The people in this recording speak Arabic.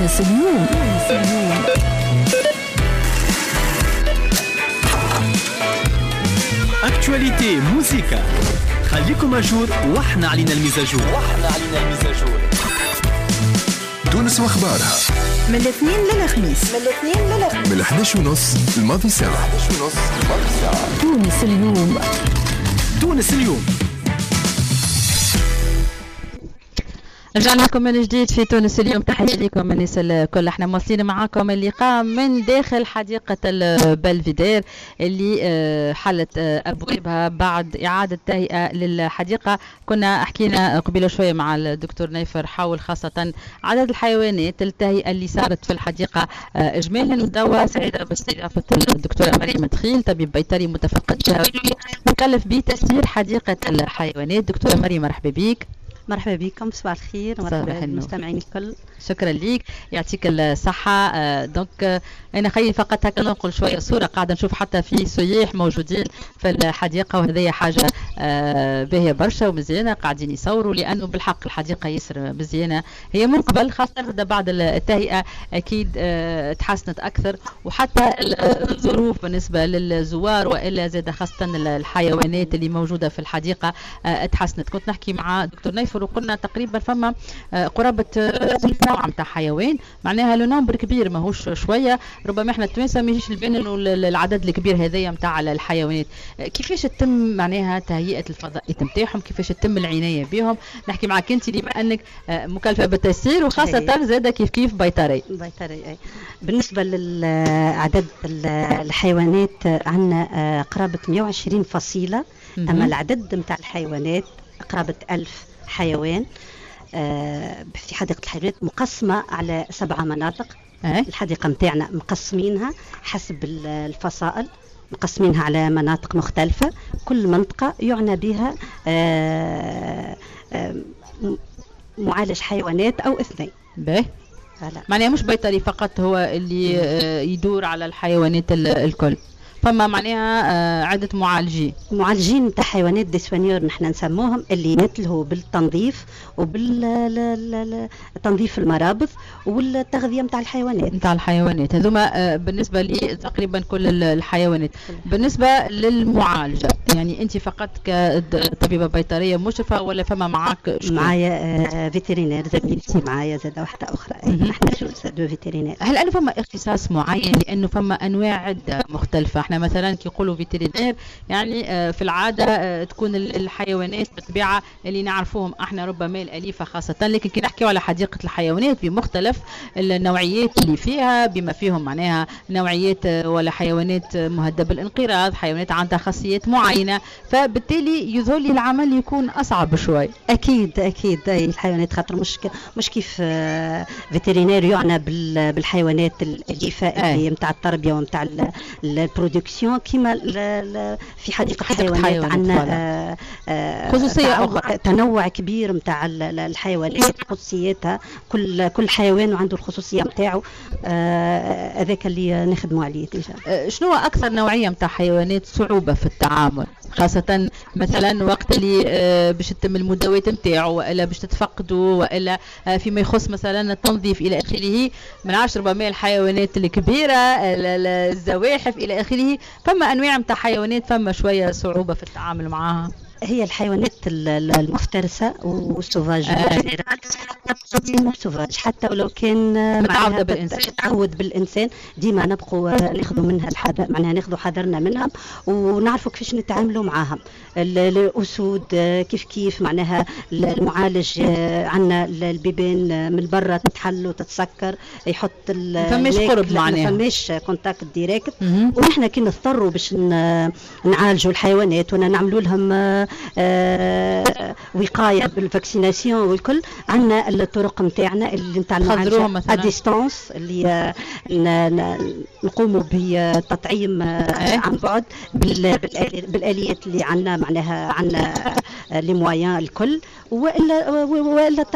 تونس اليوم. اكتواليتي موسيقى، خليكم اجور واحنا علينا المزاجور. تونس واخبارها من الاثنين للخميس، من 11:30 الماضي ساعة. تونس اليوم. رجعنا لكم من جديد في تونس اليوم. تحية لكم الناس الكل. احنا مواصلين معاكم اللقاء من داخل حديقة البلفيدير اللي حلت أبوابها بعد إعادة تهيئة للحديقة. كنا حكينا قبل شوية مع الدكتور نيفر حول خاصة عدد الحيوانات، التهيئة اللي صارت في الحديقة إجمالا. ودوا سعيدة باستضافة الدكتورة مريم مدخيل، طبيب بيطري متفقد جهوي مكلف بتسيير حديقة الحيوانات. دكتورة مريم مرحبا بك. مرحبا بكم، صباح الخير، مرحبا بالمستمعين الكل. شكرا ليك، يعطيك الصحة. دونك أنا خلي فقط هكا ننقل شوية صورة. قاعدة نشوف حتى في سياح موجودين في الحديقة، وهذه حاجة باهية برشا ومزيانة، قاعدين يصوروا لأنه بالحق الحديقة يسر مزيانة. هي من قبل خاصة بعد التهيئة أكيد تحسنت أكثر، وحتى الظروف بالنسبة للزوار وإلا زاد خاصة الحيوانات اللي موجودة في الحديقة تحسنت. كنت نحكي مع دكتور نيفر وقلنا تقريبا فما قرابة نوع متاع حيوان، معناها لو نمبر كبير ماهوش شويه. ربما احنا التوانسه ما يجيش البين انه العدد الكبير هذايا متاع الحيوانات. كيفاش تتم معناها تهيئه الفضائيات نتاعهم، كيفاش تتم العنايه بهم؟ نحكي معك انت بما انك مكلفه بالتسيير وخاصه زاده كيف بيطري. أي. بالنسبه لعدد الحيوانات عندنا قرابه 120 فصيله، اما العدد متاع الحيوانات قرابه 1000 حيوان. في حديقة الحيوانات مقسمة على 7 مناطق. الحديقة متاعنا مقسمينها حسب الفصائل، مقسمينها على مناطق مختلفة، كل منطقة يعنى بها معالج حيوانات أو 2. باهي، معناها مش بيطري فقط هو اللي يدور على الحيوانات الكل، فما معناها عدة معالجين نتاع حيوانات دي سوانيور نحن نسموهم، اللي ينتلهوا بالتنظيف وبالتنظيف المرابض والتغذية نتاع الحيوانات. هذوما بالنسبة لي تقريبا كل الحيوانات. بالنسبة للمعالجة يعني أنت فقط كطبيبة بيطرية مشرفة ولا فما معك شكون؟ معايا فيترينير زميلتي، معايا زادة واحدة أخرى. نحن دو فيترينير. هل أنه فما اختصاص معين؟ لأنه فما أنواع عدة مختلفة. احنا مثلا كي يقولوا فيترينير يعني في العاده تكون الحيوانات بالطبيعه اللي نعرفوهم احنا ربما الاليفه خاصه، لكن كي نحكيو على حديقه الحيوانات بمختلف النوعيات اللي فيها، بما فيهم معناها نوعيات ولا حيوانات مهدده بالانقراض، حيوانات عندها خاصيات معينه، فبالتالي يظهر لي العمل يكون اصعب شوي. اكيد الحيوانات خاطر مش كيف فيترينير يعنى بالحيوانات الاليفه اللي نتاع التربيه ونتاع البرودكسيون، كيما في حديقة الحيوانات عندنا خصوصية أخرى، تنوع كبير متاع الحيوانات، خصوصياتها، كل حيوان وعنده الخصوصية متاعه. هذاك اللي نخدموا عليه ديجا. شنو أكثر نوعية متاع حيوانات صعوبة في التعامل، خاصة مثلا وقت اللي باش تتم المداوات نتاعو والا باش تتفقدوا والا فيما يخص مثلا التنظيف الى اخره؟ من 10 ربما الحيوانات الكبيرة، الزواحف الى اخره، فما انواع متاع حيوانات فما شويه صعوبه في التعامل معها. هي الحيوانات المفترسة والسوفاج السوفاج حتى ولو كان متعود بالإنسان ديما نبقوا ناخذوا منها الحذر، معناها ناخذوا حذرنا منهم ونعرفوا كيفاش نتعاملوا معاهم. الأسود كيف معناها المعالج عندنا البيبان من برا تتحل وتتسكر، يحط فماش قرب معناها، فماش كونتاكت ديريكت. ونحن كي نضطروا باش نعالجوا الحيوانات ونعملوا لهم وقايه بالفاكسيناسيون والكل، عندنا الطرق نتاعنا اللي نتاع المعالجه اديستانس اللي نقوموا بتطعيم عن بعد بالاليات اللي عندنا، معناها عندنا لي مويان الكل، والا